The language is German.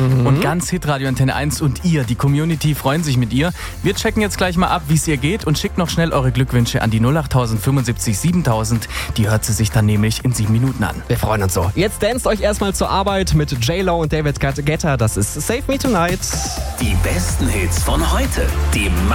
Und ganz Hitradio Antenne 1 und ihr, die Community, freuen sich mit ihr. Wir checken jetzt gleich mal ab, wie es ihr geht und schickt noch schnell eure Glückwünsche an die 08000 75 7000. Die hört sie sich dann nämlich in 7 Minuten an. Wir freuen uns so. Jetzt danst euch erstmal zur Arbeit mit J-Lo und David Guetta. Das ist Save Me Tonight. Die besten Hits von heute. Die